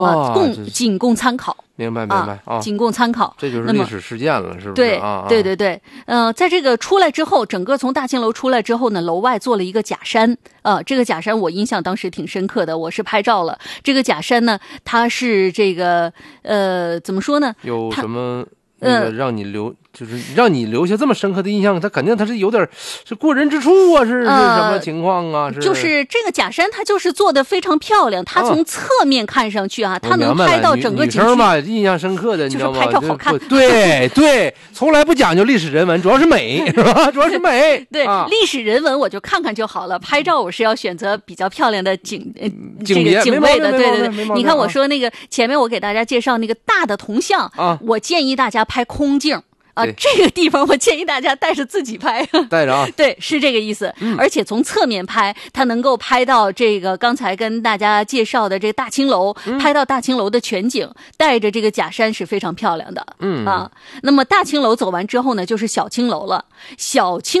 仅供参考。 明白啊， 仅供参考。 这就是历史事件了，是不是？ 对。在这个出来之后，整个从大青楼出来之后呢，楼外做了一个假山。这个假山我印象当时挺深刻的，我是拍照了。这个假山呢，它是这个怎么说呢？ 有什么让你留下这么深刻的印象？它肯定是有点是过人之处啊，是什么情况啊？ 就是这个假山，它就是做的非常漂亮。它从侧面看上去它能拍到整个景区。 女生嘛，印象深刻的，你知道吗？ 就是拍照好看。 对，从来不讲究历史人文，主要是美，是吧？主要是美。 对，历史人文我就看看就好了。拍照我是要选择比较漂亮的景位的。对。你看我说那个前面我给大家介绍那个大的铜像我建议大家拍空镜。这个地方我建议大家带着自己拍， 带着啊， 对，是这个意思。而且从侧面拍，它能够拍到这个刚才跟大家介绍的这个大青楼，拍到大青楼的全景，带着这个假山是非常漂亮的。那么大青楼走完之后呢，就是小青楼了。小青